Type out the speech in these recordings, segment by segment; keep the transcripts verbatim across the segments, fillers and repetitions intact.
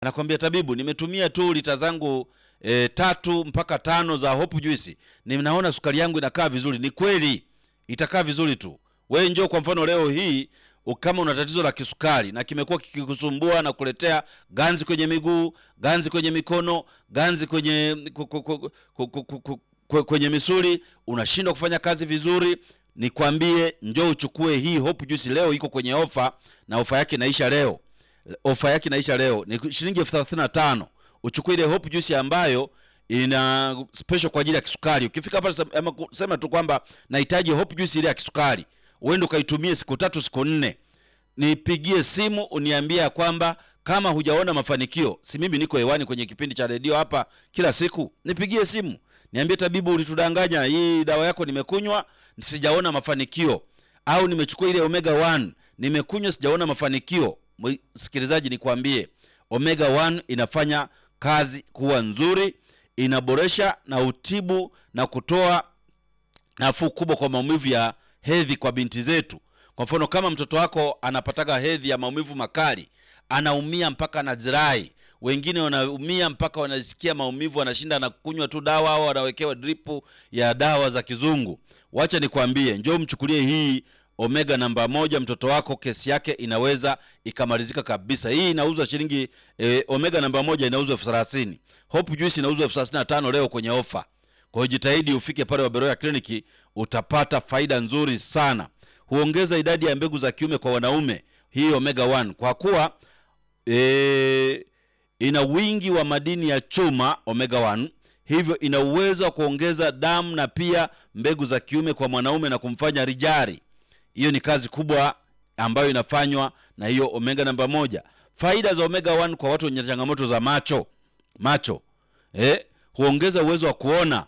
Anakuambia tabibu, nimetumia tu lita zangu e, tatu mpaka tano za Hope Juice, ninaona sukari yangu inakaa vizuri. Ni kweli itakaa vizuri tu. Wewe njoo kwa mfano leo hii kama una tatizo la kisukari na kimekuwa kikikusumbua na kuletea ganzi kwenye miguu, ganzi kwenye mikono, ganzi kwenye kwenye misuli, unashindwa kufanya kazi vizuri, nikwambie njoo uchukue hii Hope Juice leo. Iko kwenye ofa na ofa yake inaisha leo. Ofa yake inaisha leo ni shilingi elfu thelathini na tano. Uchukue ile Hope Juice ambayo ina special kwa ajili ya kisukari. Ukifika hapa sema tu kwamba nahitaji Hope Juice ile ya kisukari, uende ukaitumie siku tatu siku nne. Nipigie simu uniambia kwamba kama hujaona mafanikio. Si mimi niko hewani kwenye kipindi cha redio hapa kila siku. Nipigie simu niambie, tabibu, ulitudanganya, hii dawa yako nimekunywa sijaona mafanikio, au nimechukua ile Omega one nimekunywa sijaona mafanikio. Msikilizaji, nikwambie Omega one inafanya kazi kuwa nzuri, inaboresha na utibu na kutoa nafuu kubwa kwa maumivu ya hedhi kwa binti zetu. Kwa mfano kama mtoto wako anapataga hedhi ya maumivu makali, anaumia mpaka anazirai, wengine wanaumia mpaka wanasikia maumivu, wanashinda na kunywa tu dawa au wanawekewa drip ya dawa za kizungu. Wacha nikwambie, njoo mchukulie hii Omega namba moja, mtoto wako kesi yake inaweza ikamalizika kabisa. Hii inauzwa shilingi e, Omega namba moja inauzwa elfu thelathini. Hope Juice inauzwa elfu thelathini na tano leo kwenye ofa. Kwa hiyo jitahidi ufike pale Waberoya Clinic, utapata faida nzuri sana. Huongeza idadi ya mbegu za kiume kwa wanaume hii Omega one, kwa kuwa e, ina wingi wa madini ya chuma Omega one, hivyo ina uwezo wa kuongeza damu na pia mbegu za kiume kwa mwanaume na kumfanya rijari. Hiyo ni kazi kubwa ambayo inafanywa na hiyo Omega namba moja. Faida za Omega one kwa watu wenye changamoto za macho. Macho. Eh, huongeza uwezo wa kuona.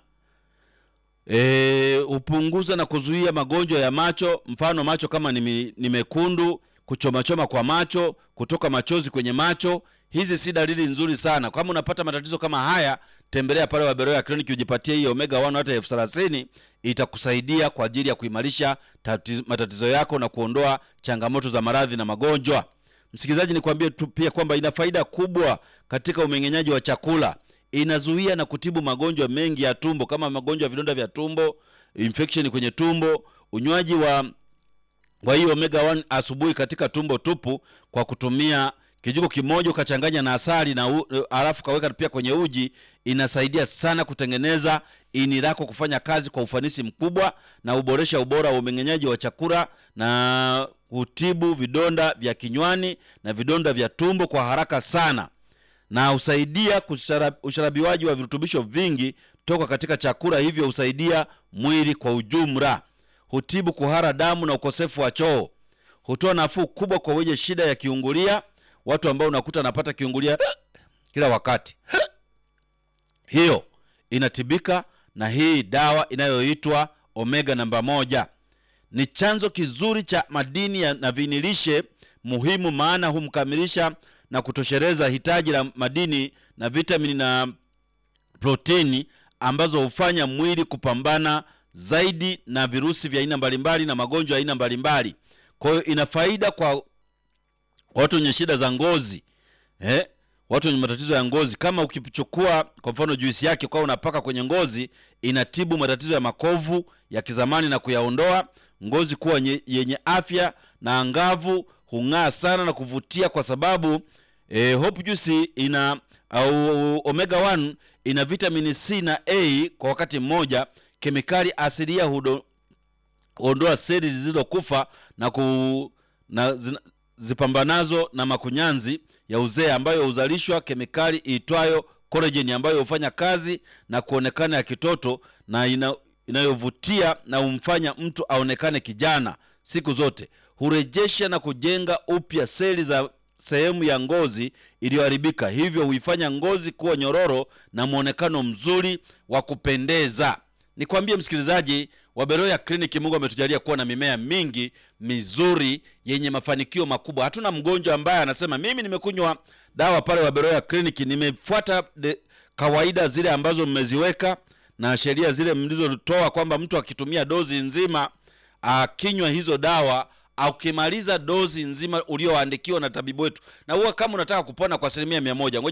Eh, upunguza na kuzuia magonjwa ya macho, mfano macho kama ni, ni mekundu, kuchomachoma kwa macho, kutoka machozi kwenye macho. Hizi si dalili nzuri sana. Kama unapata matatizo kama haya, tembelea pale Waberoya Clinic ujipatie hii Omega one hata elfu thelathini. Itakusaidia kwa ajili ya kuimarisha matatizo yako na kuondoa changamoto za maradhi na magonjwa. Msikilizaji, nikwambie tu pia kwamba ina faida kubwa katika umeng'enyaji wa chakula. Inazuia na kutibu magonjwa mengi ya tumbo kama magonjwa ya vidonda vya tumbo, infection kwenye tumbo. Unywaji wa wa hiyo Omega one asubuhi katika tumbo tupu kwa kutumia kijiko kimoja ukachanganya na asali na alafu kaweka pia kwenye uji, inasaidia sana kutengeneza ini lako kufanya kazi kwa ufanisi mkubwa na uboresha ubora wa umeng'enyaji wa chakula na utibu vidonda vya kinywani na vidonda vya tumbo kwa haraka sana, na usaidia usharabiwaji wa virutubisho vingi toka katika chakula, hivyo usaidia mwili kwa ujumla. Hutibu kuhara damu na ukosefu wa choo. Hutoa nafuu kubwa kwa wenye shida ya kiungulia, watu ambao unakuta anapata kiungulia kila wakati. Hiyo inatibika na hii dawa inayoitwa Omega namba moja. Ni chanzo kizuri cha madini ya na vinilishe muhimu, maana humkamilisha na kutosheleza hitaji la madini na vitamini na protini ambazo hufanya mwili kupambana zaidi na virusi vya aina mbalimbali na magonjwa ya aina mbalimbali. Kwa hiyo ina faida kwa watu wenye shida za ngozi. Eh? Watu wenye matatizo ya ngozi, kama ukichukua kwa mfano juisi yake kwa unapaka kwenye ngozi, inatibu matatizo ya makovu ya kizamani na kuyaondoa, ngozi kuwa nye, yenye afya na angavu, hung'aa sana na kuvutia kwa sababu eh, Hope Juice ina au Omega one ina vitamini C na A kwa wakati mmoja, kemikali asilia huondoa seli zilizokufa na ku na zina, zipambanazo na makunyanzi ya uzee ambayo huzalishwa kemikali iitwayo collagen ambayo hufanya kazi na kuonekana ya kitoto na ina, inayovutia na humfanya mtu aonekane kijana siku zote. Hurejesha na kujenga upya seli za sehemu ya ngozi iliyoharibika, hivyo huifanya ngozi kuwa nyororo na muonekano mzuri wa kupendeza. Nikwambie msikilizaji, Waberoya Clinic Mungu ametujalia kuwa na mimea mingi mizuri yenye mafanikio makubwa. Hatuna mgonjwa ambaye anasema mimi nimekunywa dawa pale Waberoya Clinic, nimefuata kawaida zile ambazo mmeziweka na sheria zile mlizotoa kwamba mtu akitumia dozi nzima akinywa hizo dawa ukimaliza dozi nzima ulioandikiwa na tabibu wetu, na huwa kama unataka kupona kwa asilimia mia moja,